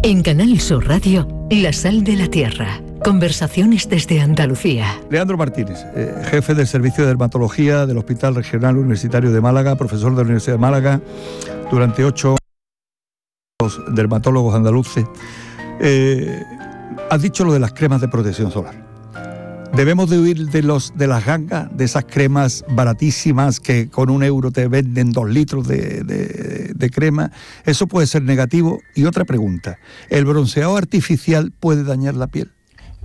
En Canal Sur Radio, La Sal de la Tierra. Conversaciones desde Andalucía. Leandro Martínez, jefe del Servicio de Dermatología del Hospital Regional Universitario de Málaga, profesor de la Universidad de Málaga, durante 8 años, dermatólogos andaluces. Has dicho lo de las cremas de protección solar. Debemos de huir de las gangas, de esas cremas baratísimas que con €1 te venden 2 litros de crema. Eso puede ser negativo. Y otra pregunta, ¿el bronceado artificial puede dañar la piel?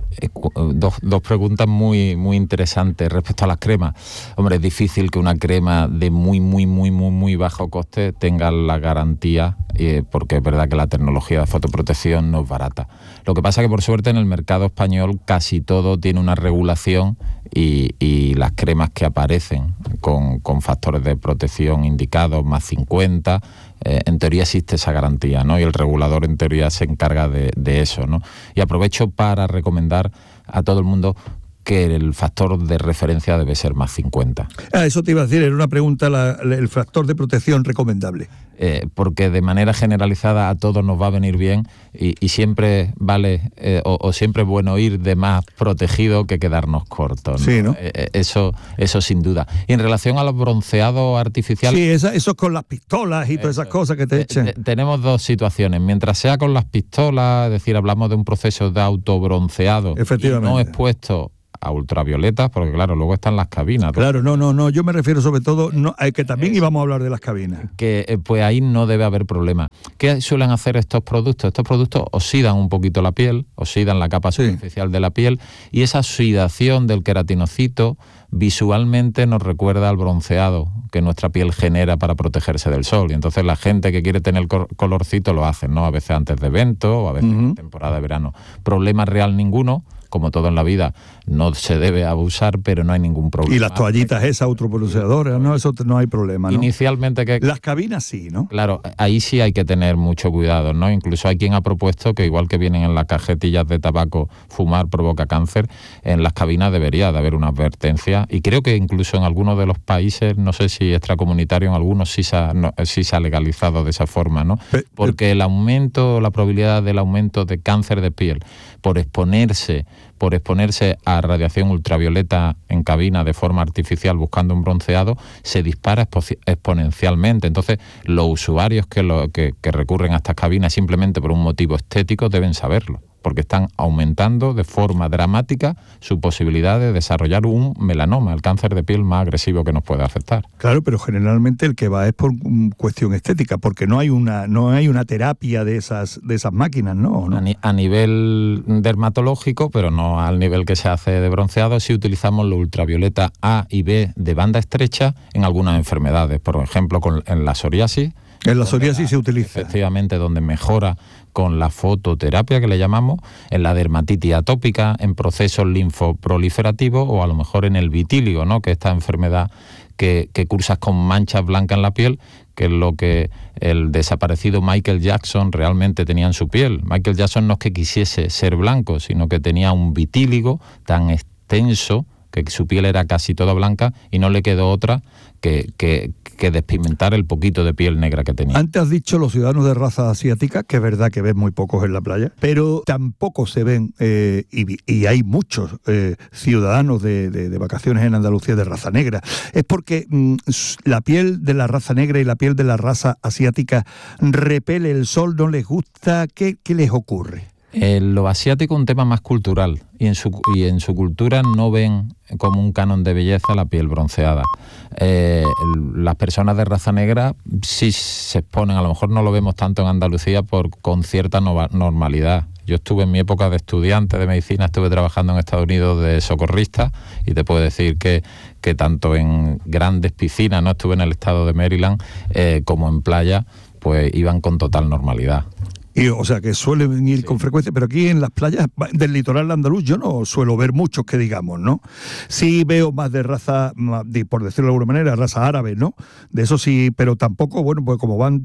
Dos preguntas muy interesantes respecto a las cremas. Hombre, es difícil que una crema de muy bajo coste tenga la garantía, porque es verdad que la tecnología de fotoprotección no es barata. Lo que pasa es que por suerte en el mercado español casi todo tiene una regulación y las cremas que aparecen con factores de protección indicados más 50, en teoría existe esa garantía, ¿no? Y el regulador en teoría se encarga de eso, ¿no? Y aprovecho para recomendar a todo el mundo que el factor de referencia debe ser más 50. Eso te iba a decir, era una pregunta, el factor de protección recomendable. Porque de manera generalizada a todos nos va a venir bien y siempre vale o siempre es bueno ir de más protegido que quedarnos cortos, ¿no? Sí, ¿no? Eso sin duda. Y en relación a los bronceados artificiales... Sí, eso con las pistolas y todas esas cosas que te echan. Tenemos dos situaciones. Mientras sea con las pistolas, es decir, hablamos de un proceso de autobronceado y no expuesto a ultravioletas, porque claro, luego están las cabinas. Claro, no, yo me refiero sobre todo, que también íbamos a hablar de las cabinas. Que pues ahí no debe haber problema. ¿Qué suelen hacer estos productos? Estos productos oxidan un poquito la piel, oxidan la capa superficial de la piel, y esa oxidación del queratinocito visualmente nos recuerda al bronceado que nuestra piel genera para protegerse del sol. Y entonces la gente que quiere tener colorcito lo hace, ¿no? A veces antes de evento o a veces en temporada de verano. Problema real ninguno. Como todo en la vida, no se debe abusar, pero no hay ningún problema. Y las toallitas esas autobronceadoras, ¿no? Eso no hay problema, ¿no? Inicialmente las cabinas sí, ¿no? Claro, ahí sí hay que tener mucho cuidado, ¿no? Incluso hay quien ha propuesto que igual que vienen en las cajetillas de tabaco, fumar provoca cáncer, en las cabinas debería de haber una advertencia. Y creo que incluso en algunos de los países, no sé si extracomunitario, en algunos sí se ha legalizado de esa forma, ¿no? Porque la probabilidad del aumento de cáncer de piel por exponerse a radiación ultravioleta en cabina de forma artificial buscando un bronceado se dispara exponencialmente. Entonces, los usuarios que recurren a estas cabinas simplemente por un motivo estético deben saberlo, porque están aumentando de forma dramática su posibilidad de desarrollar un melanoma, el cáncer de piel más agresivo que nos puede afectar. Claro, pero generalmente el que va es por cuestión estética, porque no hay una terapia de esas máquinas, ¿no? A nivel dermatológico, pero no al nivel que se hace de bronceado, sí utilizamos los ultravioleta A y B de banda estrecha en algunas enfermedades, por ejemplo en la psoriasis. En la psoriasis se utiliza. Efectivamente, donde mejora con la fototerapia, que le llamamos, en la dermatitis atópica, en procesos linfoproliferativos o a lo mejor en el vitíligo, ¿no? Que esta enfermedad que cursas con manchas blancas en la piel, que es lo que el desaparecido Michael Jackson realmente tenía en su piel. Michael Jackson no es que quisiese ser blanco, sino que tenía un vitíligo tan extenso que su piel era casi toda blanca y no le quedó otra que despigmentar el poquito de piel negra que tenía. Antes has dicho los ciudadanos de raza asiática, que es verdad que ves muy pocos en la playa, pero tampoco se ven, y hay muchos ciudadanos de vacaciones en Andalucía de raza negra. Es porque la piel de la raza negra y la piel de la raza asiática repele el sol, no les gusta. ¿Qué les ocurre? Lo asiático es un tema más cultural y en su cultura no ven como un canon de belleza la piel bronceada. Las personas de raza negra sí se exponen, a lo mejor no lo vemos tanto en Andalucía con cierta normalidad. Yo estuve en mi época de estudiante de medicina, estuve trabajando en Estados Unidos de socorrista y te puedo decir que tanto en grandes piscinas, no estuve en el estado de Maryland, como en playa, pues iban con total normalidad. O sea, que suelen ir con frecuencia, pero aquí en las playas del litoral andaluz yo no suelo ver muchos que digamos, ¿no? Sí veo más de raza, por decirlo de alguna manera, raza árabe, ¿no? De eso sí, pero tampoco, bueno, pues como van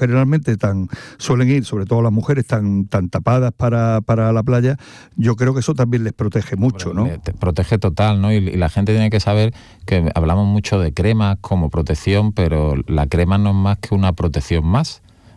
suelen ir, sobre todo las mujeres, tan tapadas para la playa, yo creo que eso también les protege mucho, ¿no? Te protege total, ¿no? Y la gente tiene que saber que hablamos mucho de cremas como protección, pero la crema no es más que una protección más.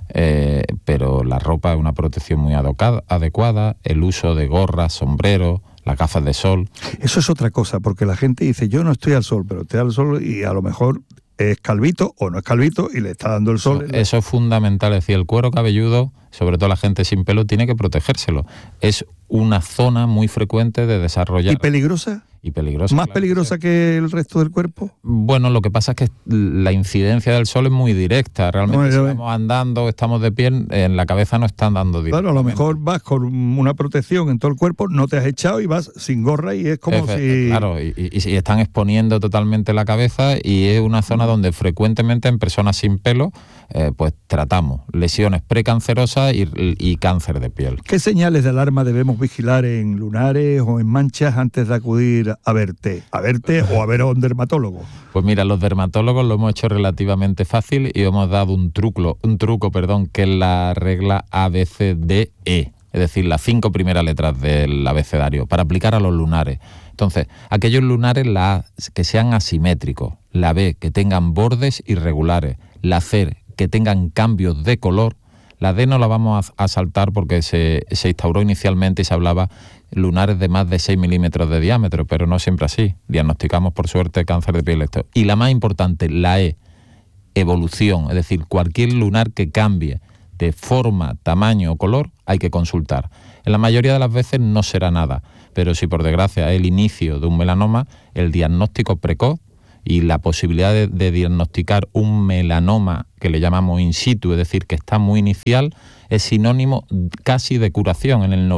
pero la ropa es una protección muy adecuada, el uso de gorras, sombreros, las gafas de sol. Eso es otra cosa, porque la gente dice, yo no estoy al sol, pero estoy al sol y a lo mejor es calvito o no es calvito y le está dando el sol. Eso es fundamental, es decir, el cuero cabelludo, sobre todo la gente sin pelo, tiene que protegérselo. Es una zona muy frecuente de desarrollar. ¿Y peligrosa? Y peligrosa. ¿Más peligrosa que el resto del cuerpo? Bueno, lo que pasa es que la incidencia del sol es muy directa. Realmente si vamos andando, estamos de pie, en la cabeza no están dando directo. Claro, a lo mejor vas con una protección en todo el cuerpo, no te has echado y vas sin gorra y es como si... Claro, y están exponiendo totalmente la cabeza y es una zona donde frecuentemente en personas sin pelo pues tratamos lesiones precancerosas y cáncer de piel. ¿Qué señales de alarma debemos vigilar en lunares o en manchas antes de acudir a verte o a ver a un dermatólogo? Pues mira, los dermatólogos lo hemos hecho relativamente fácil y hemos dado un truco, que es la regla ABCDE, es decir, las 5 primeras letras del abecedario, para aplicar a los lunares. Entonces, aquellos lunares, la A, que sean asimétricos, la B, que tengan bordes irregulares, la C, que tengan cambios de color. La D no la vamos a saltar porque se instauró inicialmente y se hablaba lunares de más de 6 milímetros de diámetro, pero no siempre así. Diagnosticamos, por suerte, cáncer de piel. Y la más importante, la E, evolución, es decir, cualquier lunar que cambie de forma, tamaño o color, hay que consultar. En la mayoría de las veces no será nada, pero si por desgracia es el inicio de un melanoma, el diagnóstico precoz y la posibilidad de diagnosticar un melanoma que le llamamos in situ, es decir, que está muy inicial, es sinónimo casi de curación. En el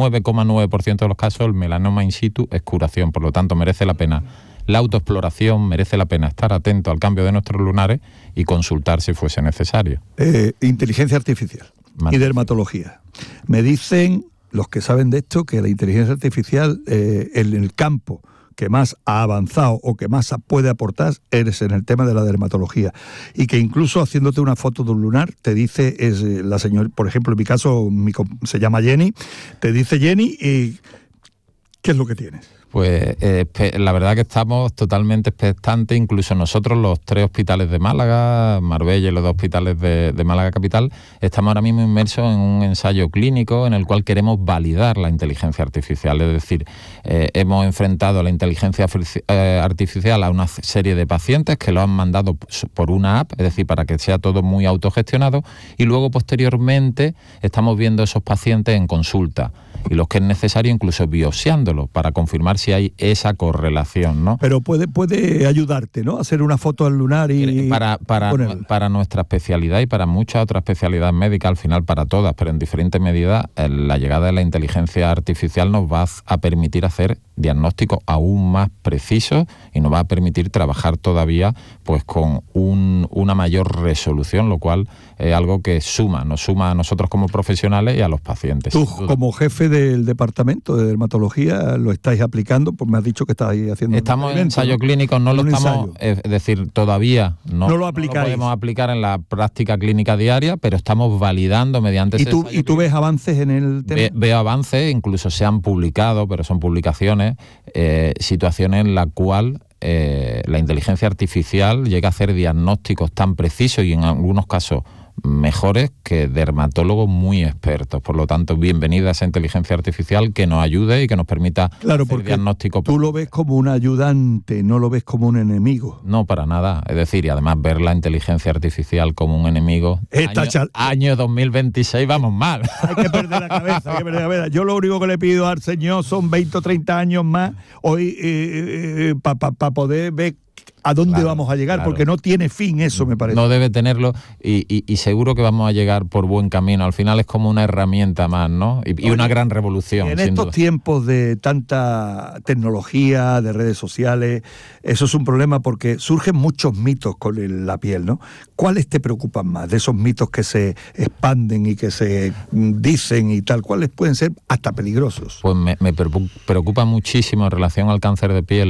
99,9% de los casos el melanoma in situ es curación, por lo tanto merece la pena la autoexploración, merece la pena estar atento al cambio de nuestros lunares y consultar si fuese necesario. Inteligencia artificial y dermatología. Me dicen los que saben de esto que la inteligencia artificial en el campo que más ha avanzado o que más puede aportar eres en el tema de la dermatología, y que incluso haciéndote una foto de un lunar te dice, es la señora, por ejemplo en mi caso se llama Jenny, te dice Jenny, ¿qué es lo que tienes? Pues la verdad que estamos totalmente expectantes, incluso nosotros los 3 hospitales de Málaga, Marbella y los 2 hospitales de Málaga Capital, estamos ahora mismo inmersos en un ensayo clínico en el cual queremos validar la inteligencia artificial, es decir, hemos enfrentado la inteligencia artificial a una serie de pacientes que lo han mandado por una app, es decir, para que sea todo muy autogestionado, y luego posteriormente estamos viendo esos pacientes en consulta, y los que es necesario incluso biopsiándolo para confirmar si hay esa correlación, ¿no? Pero puede ayudarte, ¿no? Hacer una foto al lunar y para nuestra especialidad y para muchas otras especialidades médicas, al final para todas, pero en diferentes medidas, la llegada de la inteligencia artificial nos va a permitir hacer diagnósticos aún más precisos y nos va a permitir trabajar todavía pues con una mayor resolución, lo cual es algo que nos suma a nosotros como profesionales y a los pacientes. Tú, como jefe del departamento de dermatología, lo estáis aplicando, pues me has dicho que estáis haciendo... Estamos en ensayo clínico, no lo estamos, es decir, todavía no lo podemos aplicar en la práctica clínica diaria, pero estamos validando mediante ese ensayo. ¿Y tú ves avances en el tema? Veo avances, incluso se han publicado, pero son publicaciones, situaciones en la cual la inteligencia artificial llega a hacer diagnósticos tan precisos y en algunos casos mejores que dermatólogos muy expertos. Por lo tanto, bienvenida a esa inteligencia artificial que nos ayude y que nos permita hacer diagnóstico. Tú lo ves como un ayudante, no lo ves como un enemigo. No, para nada. Es decir, y además ver la inteligencia artificial como un enemigo. Año 2026 vamos mal. Hay que perder la cabeza, Yo lo único que le pido al Señor son 20 o 30 años más hoy para poder ver a dónde vamos a llegar, porque no tiene fin eso, me parece. No debe tenerlo y seguro que vamos a llegar por buen camino. Al final es como una herramienta más, ¿no? Y una gran revolución. En estos tiempos de tanta tecnología, de redes sociales, eso es un problema porque surgen muchos mitos con la piel, ¿no? ¿Cuáles te preocupan más de esos mitos que se expanden y que se dicen y tal? ¿Cuáles pueden ser hasta peligrosos? Pues me preocupa muchísimo en relación al cáncer de piel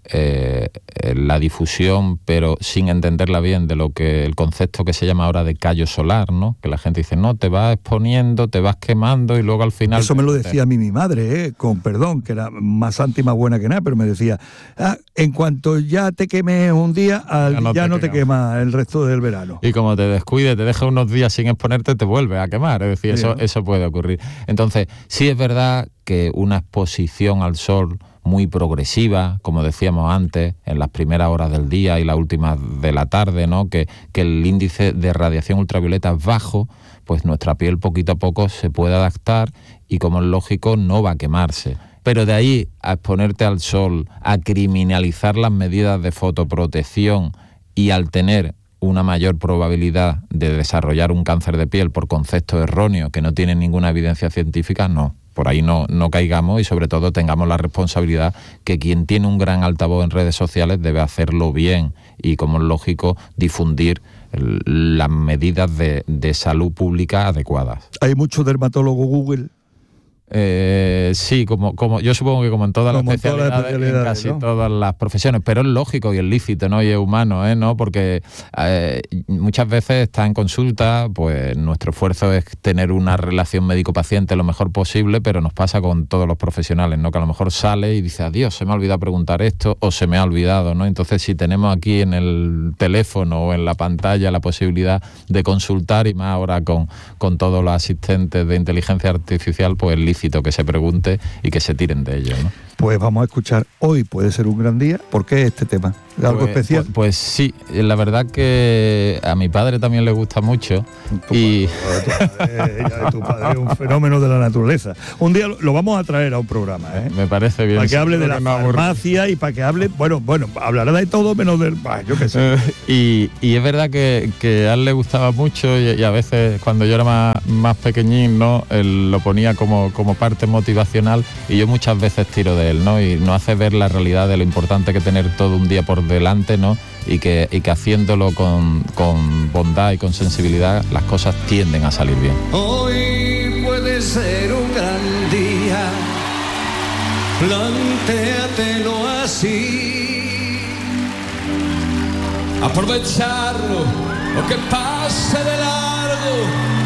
la difusión, pero sin entenderla bien, de lo que el concepto que se llama ahora de callo solar, ¿no? Que la gente dice, no, te vas exponiendo, te vas quemando y luego al final... Eso me lo decía a mí mi madre, con perdón, que era más santa y más buena que nada, pero me decía, en cuanto ya te quemes un día, ya no te quema el resto del verano. Y como te descuide, te deja unos días sin exponerte, te vuelve a quemar, es decir, sí, eso puede ocurrir. Entonces, sí es verdad que una exposición al sol muy progresiva, como decíamos antes, en las primeras horas del día y las últimas de la tarde, ¿no? Que el índice de radiación ultravioleta es bajo, pues nuestra piel poquito a poco se puede adaptar y, como es lógico, no va a quemarse. Pero de ahí a exponerte al sol, a criminalizar las medidas de fotoprotección y al tener una mayor probabilidad de desarrollar un cáncer de piel por conceptos erróneos que no tienen ninguna evidencia científica, no. Por ahí no caigamos y sobre todo tengamos la responsabilidad que quien tiene un gran altavoz en redes sociales debe hacerlo bien y, como es lógico, difundir las medidas de salud pública adecuadas. ¿Hay mucho dermatólogo Google? Sí, como yo supongo que como en todas las especialidades, en casi, ¿no?, todas las profesiones, pero es lógico y es lícito, ¿no? Y es humano, ¿no? Porque muchas veces está en consulta, pues nuestro esfuerzo es tener una relación médico-paciente lo mejor posible, pero nos pasa con todos los profesionales, ¿no? Que a lo mejor sale y dice, adiós, se me ha olvidado preguntar esto o se me ha olvidado, ¿no? Entonces, si tenemos aquí en el teléfono o en la pantalla la posibilidad de consultar, y más ahora con todos los asistentes de inteligencia artificial, pues lícito que se pregunte y que se tiren de ello, ¿no? Pues vamos a escuchar Hoy puede ser un gran día. ¿Por qué este tema? ¿Algo especial? Pues sí, la verdad que a mi padre también le gusta mucho. Tu padre es un fenómeno de la naturaleza. Un día lo vamos a traer a un programa, ¿eh? Me parece bien. Para que hable de la farmacia y para que hable, bueno, hablará de todo menos del... yo qué sé. Y es verdad que a él le gustaba mucho y a veces cuando yo era más pequeñín, ¿no?, él lo ponía como parte motivacional y yo muchas veces tiro de él, ¿no? Y nos hace ver la realidad de lo importante que tener todo un día por delante, ¿no? Y que haciéndolo con bondad y con sensibilidad, las cosas tienden a salir bien. Hoy puede ser un gran día, plantéatelo así, aprovecharlo, lo que pase de largo,